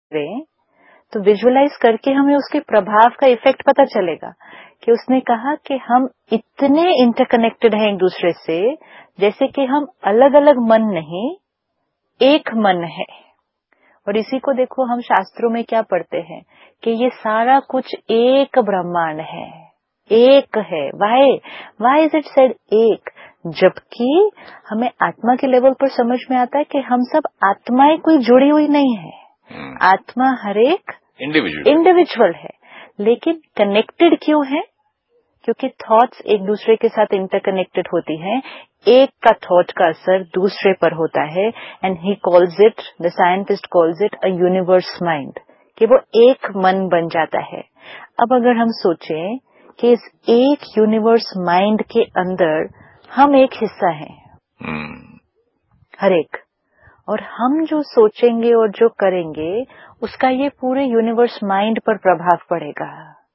करें तो विजुअलाइज करके हमें उसके प्रभाव का इफेक्ट पता चलेगा कि उसने कहा कि हम इतने इंटरकनेक्टेड हैं एक दूसरे से जैसे कि हम अलग अलग मन नहीं, एक मन है। और इसी को देखो हम शास्त्रों में क्या पढ़ते हैं कि ये सारा कुछ एक ब्रह्मांड है, एक है। वाई इज इट सेड एक? जबकि हमें आत्मा के लेवल पर समझ में आता है कि हम सब आत्माएं कोई जुड़ी हुई नहीं है। आत्मा हर एक इंडिविजुअल है, लेकिन कनेक्टेड क्यों है? क्योंकि थॉट्स एक दूसरे के साथ इंटरकनेक्टेड होती हैं। एक का थॉट का असर दूसरे पर होता है and he calls it, the scientist calls it a universe mind, कि वो एक मन बन जाता है। अब अगर हम सोचें कि इस एक यूनिवर्स माइंड के अंदर हम एक हिस्सा हैं, हर एक, और हम जो सोचेंगे और जो करेंगे उसका ये पूरे यूनिवर्स माइंड पर प्रभाव पड़ेगा।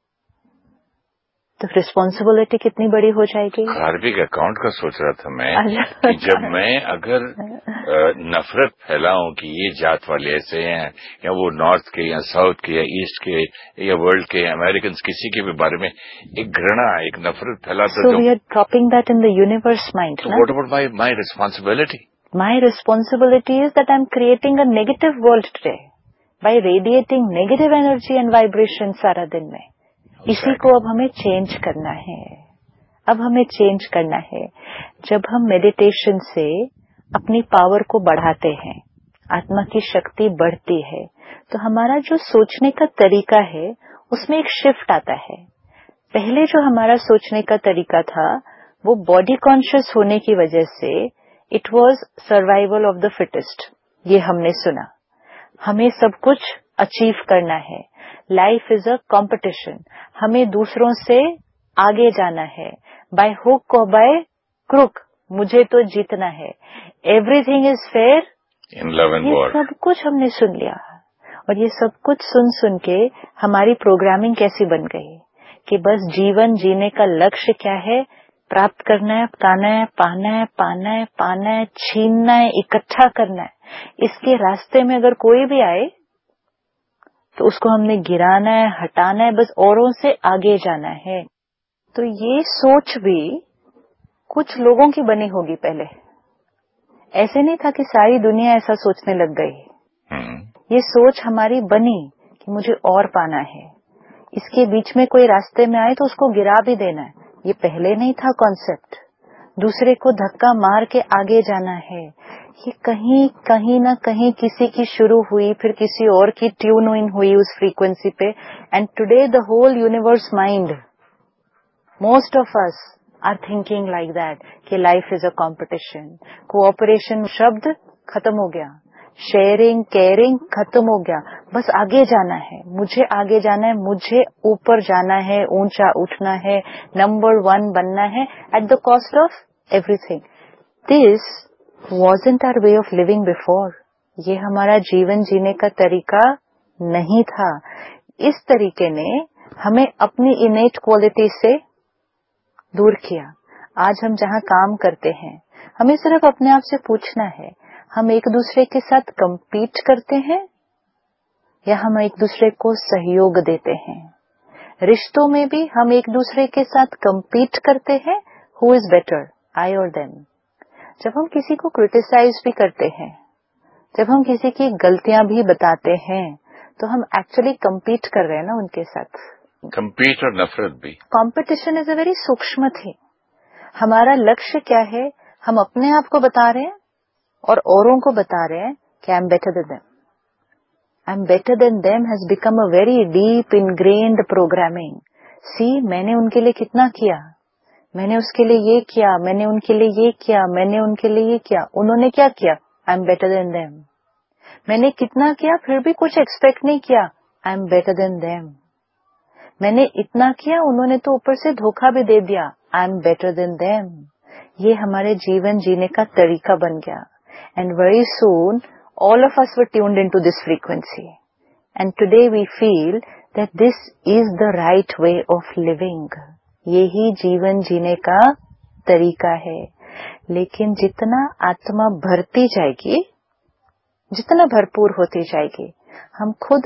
तो रिस्पॉन्सिबिलिटी कितनी बड़ी हो जाएगी। कार्मिक अकाउंट का सोच रहा था मैं कि जब मैं अगर नफरत फैलाऊं कि ये जात वाले ऐसे हैं या वो नॉर्थ के या साउथ के या ईस्ट के या वर्ल्ड के अमेरिकन किसी के भी बारे में एक घृणा, एक नफरत फैलाता, so we are dropping that in the universe mind. So what about my responsibility? My responsibility is that I'm creating a negative world today by radiating negative energy and vibration सारा दिन में। इसी को अब हमें चेंज करना है। अब हमें चेंज करना है। जब हम मेडिटेशन से अपनी पावर को बढ़ाते हैं, आत्मा की शक्ति बढ़ती है, तो हमारा जो सोचने का तरीका है उसमें एक शिफ्ट आता है। पहले जो हमारा सोचने का तरीका था वो बॉडी कॉन्शियस होने की वजह से it was survival of the fittest. ये हमने सुना। हमें सब कुछ अचीव करना है, लाइफ इज अ कॉम्पिटिशन, हमें दूसरों से आगे जाना है, बाय हुक और बाय क्रुक मुझे तो जीतना है, everything is fair in love and war. सब कुछ हमने सुन लिया। और ये सब कुछ सुन सुन के हमारी प्रोग्रामिंग कैसी बन गई कि बस जीवन जीने का लक्ष्य क्या है, प्राप्त करना है, पाना है, पाना है, पाना है, पाना है, छीनना है, इकट्ठा करना है। इसके रास्ते में अगर कोई भी आए तो उसको हमने गिराना है, हटाना है, बस औरों से आगे जाना है। तो ये सोच भी कुछ लोगों की बनी होगी पहले। ऐसे नहीं था कि सारी दुनिया ऐसा सोचने लग गई। ये सोच हमारी बनी कि मुझे और पाना है, इसके बीच में कोई रास्ते में आए तो उसको गिरा भी देना है। ये पहले नहीं था कॉन्सेप्ट। दूसरे को धक्का मार के आगे जाना है। ये कहीं ना कहीं किसी की शुरू हुई, फिर किसी और की ट्यून इन हुई उस फ्रीक्वेंसी पे, and today the whole universe mind, most of us are thinking like that कि life is a competition. Cooperation शब्द खत्म हो गया, शेयरिंग केयरिंग खत्म हो गया, बस आगे जाना है, मुझे आगे जाना है, मुझे ऊपर जाना है, ऊंचा उठना है, नंबर 1 बनना है at the cost of everything. This wasn't our way of living before. ये हमारा जीवन जीने का तरीका नहीं था। इस तरीके ने हमें अपनी इनेट क्वालिटी से दूर किया। आज हम जहाँ काम करते हैं, हमें सिर्फ अपने आप से पूछना है, हम एक दूसरे के साथ compete करते हैं या हम एक दूसरे को सहयोग देते हैं। रिश्तों में भी हम एक दूसरे के साथ compete करते हैं, who is better, I or them। जब हम किसी को क्रिटिसाइज भी करते हैं, जब हम किसी की गलतियां भी बताते हैं, तो हम एक्चुअली compete कर रहे हैं ना उनके साथ। compete और नफरत भी। कंपटीशन इज अ वेरी सूक्ष्म थिंग। हमारा लक्ष्य क्या है, हम अपने आप को बता रहे हैं और औरों को बता रहे हैं कि I am better than them. I am better than them has become a very deep ingrained programming. सी, मैंने उनके लिए कितना किया, मैंने उसके लिए ये किया, मैंने उनके लिए ये किया, मैंने उनके लिए ये किया, उन्होंने क्या किया, I am better than them. मैंने कितना किया फिर भी कुछ एक्सपेक्ट नहीं किया, I am better than them. मैंने इतना किया, उन्होंने तो ऊपर से धोखा भी दे दिया, I am better than them. ये हमारे जीवन जीने का तरीका बन गया। And very soon all of us were tuned into this frequency, and today we feel that this is the right way of living. यही जीवन जीने का तरीका है। लेकिन जितना आत्मा भरती जाएगी, जितना भरपूर होती जाएगी, हम खुद